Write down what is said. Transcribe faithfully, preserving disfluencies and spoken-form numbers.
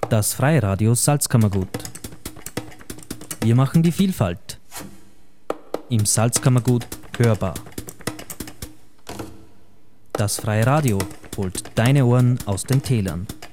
Das Freiradio Salzkammergut. Wir machen die Vielfalt im Salzkammergut hörbar. Das Freie Radio holt deine Ohren aus den Tälern.